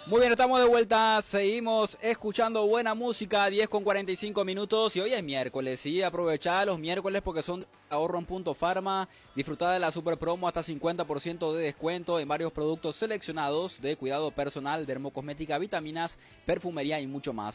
Muy bien, estamos de vuelta, seguimos escuchando buena música, 10:45 y hoy es miércoles, sí, aprovechad los miércoles porque son ahorro en Punto Farma, disfrutad de la super promo hasta 50% de descuento en varios productos seleccionados de cuidado personal, dermocosmética, vitaminas, perfumería y mucho más.